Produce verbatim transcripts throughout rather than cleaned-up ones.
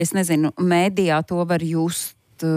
es nezinu, mēdījā to var just,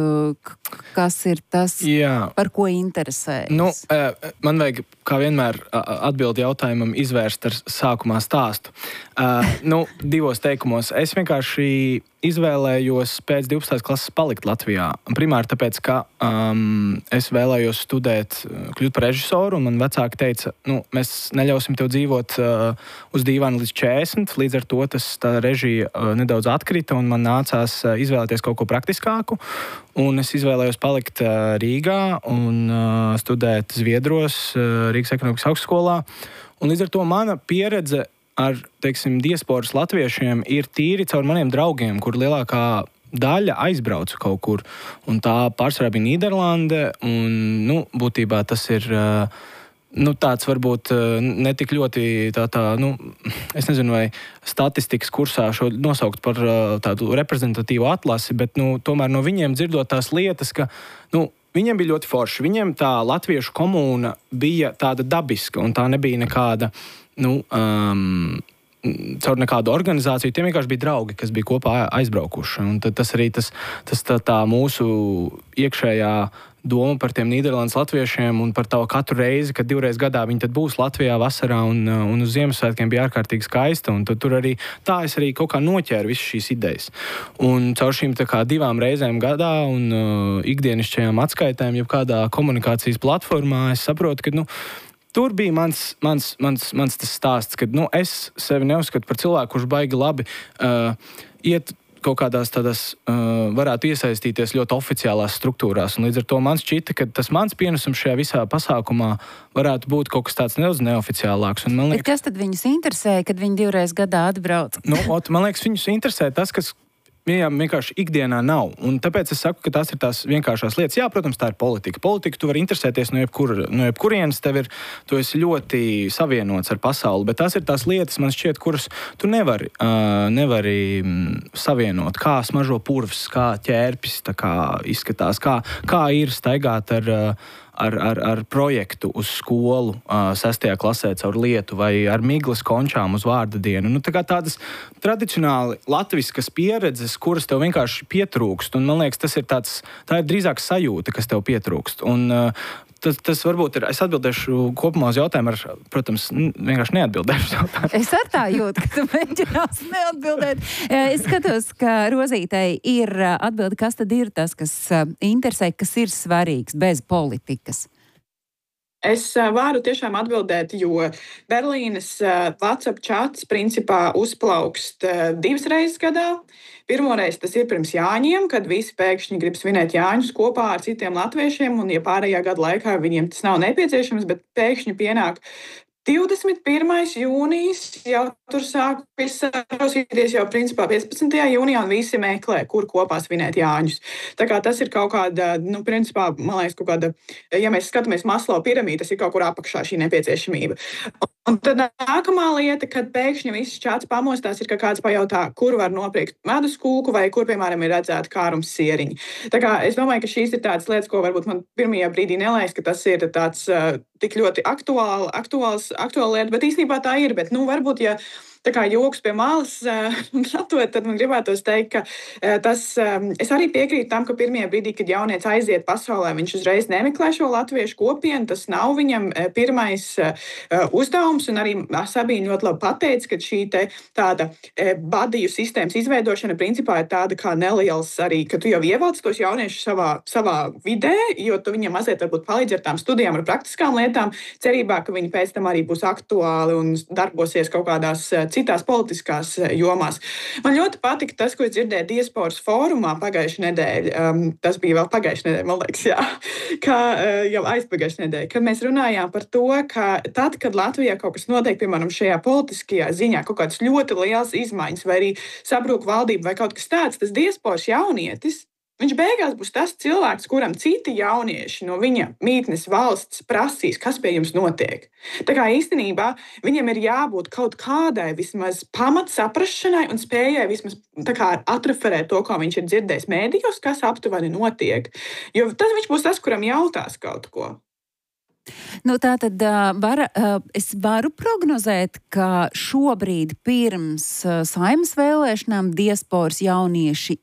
kas ir tas, Jā. Par ko interesējas? Nu, man vajag, kā vienmēr, atbildi jautājumam izvērst ar sākumā stāstu. Nu, divos teikumos. Es vienkārši izvēlējos pēc divpadsmitās klases palikt Latvijā. Primāri tāpēc, ka um, es vēlējos studēt, kļūt par režisoru, un man vecāki teica, nu, mēs neļausim tev dzīvot uh, uz dīvāna līdz četrdesmit, līdz ar to tas tā režija uh, nedaudz atkrita, un man nācās uh, izvēlēties kaut ko praktiskāku, un es izvēlējos palikt uh, Rīgā un uh, studēt Zviedros, uh, Rīgas ekonomikas augstskolā, un līdz ar to mana pieredze ar, teiksim, diasporas latviešiem ir tīri caur maniem draugiem, kur lielākā daļa aizbrauca kaut kur. Un tā pārsvarā bija Nīderlande, un, nu, būtībā tas ir, nu, tāds varbūt netik ļoti tā, tā, nu, es nezinu, vai statistikas kursā šo nosaukt par tādu reprezentatīvu atlasi, bet, nu, tomēr no viņiem dzirdot tās lietas, ka, nu, viņiem bija ļoti forši. Viņiem tā latviešu komūna bija tāda dabiska, un tā nebija nekāda, nu, um, caur nekādu organizāciju. Tie vienkārši bija draugi, kas bija kopā aizbraukuši. Un tas arī tas, tas tā, tā mūsu iekšējā doma par tiem Nīderlandes latviešiem un par to katru reizi, kad divreiz gadā viņi tad būs Latvijā vasarā un, un uz Ziemassvētkiem bija ārkārtīgi skaista. Un tad tur arī tā es arī kaut kā noķēru visas šīs idejas. Un caur šīm tā kā divām reizēm gadā un uh, ikdienišķajām atskaitēm, jeb kādā komunikācijas platformā, es saprotu, ka, nu, tur bija mans, mans, mans, mans tas stāsts, ka, nu, es sevi neuzskatu par cilvēku, kurš baigi labi uh, iet kaut kādās tādās, uh, varētu iesaistīties ļoti oficiālās struktūrās. Un līdz ar to man šķita, ka tas mans pienesums šajā visā pasākumā varētu būt kaut kas tāds nedaudz neoficiālāks. Un man liekas, bet kas tad viņus interesē, kad viņi divreiz gadā atbrauc? Nu, ot, man liekas, viņus interesē tas, kas viņam vienkārši ikdienā nav. Un tāpēc es saku, ka tās ir tās vienkāršās lietas. Jā, protams, tā ir politika. Politika tu vari interesēties no, jebkur, no jebkurienes, tev ir, tu esi ļoti savienots ar pasauli, bet tās ir tās lietas, man šķiet, kuras tu nevari, uh, nevari mm, savienot. Kā smažo purvs, kā ķērpis tā kā izskatās, kā, kā ir staigāt ar, uh, ar, ar, ar projektu uz skolu uh, sestajā klasē caur lietu vai ar miglas končām uz vārda dienu. Nu, tā kā tādas tradicionāli latviskas pieredzes, kuras tev vienkārši pietrūkst. Un man liekas, tas ir tāds, tā ir drīzāk sajūta, kas tev pietrūkst. Un uh, tas, tas varbūt ir, es atbildēšu kopumā uz jautājumu ar, protams, vienkārši neatbildēšu uz jautājumu. Es ar tā jūtu, ka tu mēģinās neatbildēt. Es skatos, ka Rozītei ir atbildi, kas tad ir tas, kas interesē, kas ir svarīgs bez politikas. Es varu tiešām atbildēt, jo Berlīnes WhatsApp chats principā uzplaukst divas reizes gadā. Pirmoreiz tas ir pirms Jāņiem, kad visi pēkšņi grib svinēt Jāņus kopā ar citiem latviešiem, un ja pārējā gada laikā viņiem tas nav nepieciešams, bet pēkšņi pienāk divdesmit pirmais jūnijas, jau tur sāk sarosīties jau principā piecpadsmitajā jūnijā, un visi meklē, kur kopā svinēt Jāņus. Tā kā tas ir kaut kāda, nu, principā, man liekas, kaut kāda, ja mēs skatāmies Maslow piramīdu, tas ir kaut kur apakšā šī nepieciešamība. Un tad nākamā lieta, kad pēkšņi viss čats pamostās, ir, ka kāds pajautā, kur var nopirkt medus kūku vai kur, piemēram, ir redzēta kārums sieriņi. Tā kā es domāju, ka šīs ir tādas lietas, ko varbūt man pirmajā brīdī nelaiks, ka tas ir tāds uh, tik ļoti aktuāli, aktuāls, aktuāla lieta, bet īstenībā tā ir. Bet, nu, varbūt, ja tā kā joks pie malas, tad man gribētos teikt, ka tas, es arī piekrītu tam, ka pirmajā brīdī, kad jaunietis aiziet pasaulē, viņš uzreiz nemeklē šo latviešu kopienu, tas nav viņam pirmais uzdevums, un arī Sabīne ļoti labi pateica, ka šī te tāda badiju sistēmas izveidošana principā ir tāda kā neliels arī, ka tu jau ievelc tos jauniešus savā, savā vidē, jo tu viņiem mazliet varbūt palīdzi ar tām studijām, ar praktiskām lietām, cerībā, ka viņi pēc tam arī būs aktuāli un darbosies kaut kādās citās politiskās jomās. Man ļoti patika tas, ko es dzirdēju diasporas fórumā pagājušajā nedēļā. Um, tas bija vēl pagājušajā nedēļā, man liekas, jā, ka uh, jau aizpagājušajā nedēļā, kad mēs runājām par to, ka tad, kad Latvijā kaut kas notiek, piemēram, šajā politiskajā ziņā, kaut kādas ļoti lielas izmaiņas, vai arī sabrūk valdība vai kaut kas tāds, tas diasporas jaunietis, viņš beigās būs tas cilvēks, kuram citi jaunieši no viņa mītnes valsts prasīs, kas pie jums notiek. Tā kā īstenībā viņam ir jābūt kaut kādai vismaz pamatsaprašanai un spējai vismaz tā kā atreferēt to, ko viņš ir dzirdējis mēdījos, kas aptuveni notiek. Jo tas viņš būs tas, kuram jautās kaut ko. Nu, tā tad var, es varu prognozēt, ka šobrīd pirms Saeimas vēlēšanām diasporas jaunieši